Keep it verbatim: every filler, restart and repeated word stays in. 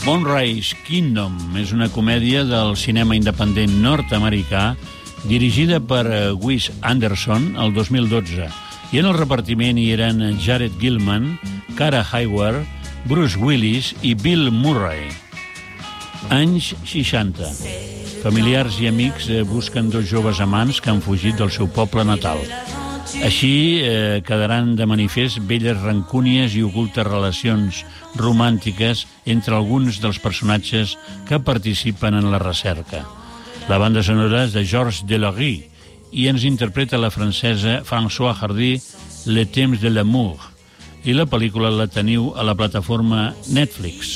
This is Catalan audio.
Moonrise Kingdom és una comèdia del cinema independent nord-americà dirigida per Wes Anderson el dos mil dotze, i en el repartiment hi eren Jared Gilman, Cara Hayward, Bruce Willis i Bill Murray. Anys seixanta. Familiars i amics busquen dos joves amants que han fugit del seu poble natal. Així eh, quedaran de manifest velles rancúnies i ocultes relacions romàntiques entre alguns dels personatges que participen en la recerca. La banda sonora és de Georges Delarue i ens interpreta la francesa Françoise Hardy, Le temps de l'amour, i la pel·lícula la teniu a la plataforma Netflix.